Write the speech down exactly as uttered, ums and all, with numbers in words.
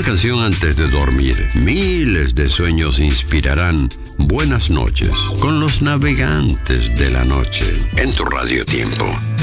canción antes de dormir. Miles de sueños inspirarán buenas noches con los navegantes de la noche en tu Radio Tiempo.